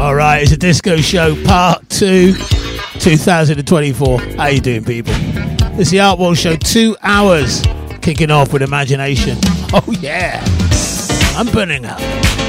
Alright, it's a disco show part 2, 2024. How you doing, people? It's the Art World Show, 2 hours, kicking off with Imagination. Oh yeah, I'm burning up.